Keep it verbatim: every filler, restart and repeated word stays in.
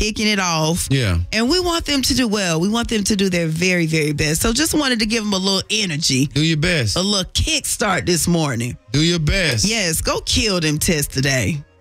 kicking it off. Yeah. And we want them to do well. We want them to do their very, very best. So just wanted to give them a little energy. Do your best. A little kickstart this morning. Do your best. Yes, go kill them tests today.